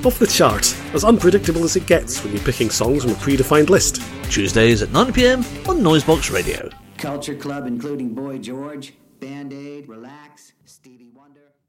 Off the Chart, as unpredictable as it gets when you're picking songs from a predefined list. Tuesdays at 9pm on Noisebox Radio. Culture Club, including Boy George, Band Aid, Relax, Stevie Wonder.